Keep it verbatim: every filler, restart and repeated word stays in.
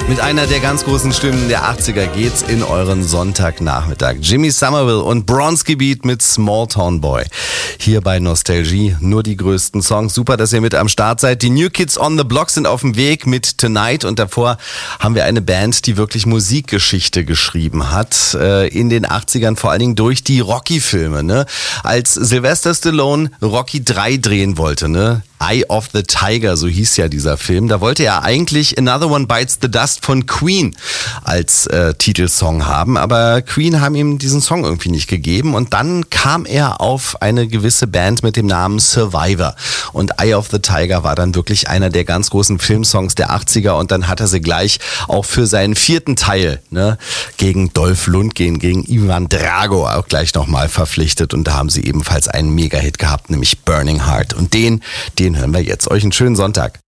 Mit einer der ganz großen Stimmen der achtziger geht's in euren Sonntagnachmittag. Jimmy Somerville und Bronski Beat mit Small Town Boy. Hier bei Nostalgie nur die größten Songs. Super, dass ihr mit am Start seid. Die New Kids on the Block sind auf dem Weg mit Tonight und davor haben wir eine Band, die wirklich Musikgeschichte geschrieben hat. In den achtzigern vor allen Dingen durch die Rocky-Filme. Ne? Als Sylvester Stallone Rocky drei drehen wollte, ne? Eye of the Tiger, so hieß ja dieser Film. Da wollte er eigentlich Another One Bites the Dust von Queen als äh, Titelsong haben, aber Queen haben ihm diesen Song irgendwie nicht gegeben und dann kam er auf eine gewisse Band mit dem Namen Survivor und Eye of the Tiger war dann wirklich einer der ganz großen Filmsongs der achtziger und dann hat er sie gleich auch für seinen vierten Teil ne, gegen Dolph Lundgren, gegen Ivan Drago auch gleich nochmal verpflichtet und da haben sie ebenfalls einen Mega-Hit gehabt, nämlich Burning Heart und den, den hören wir jetzt. Euch einen schönen Sonntag.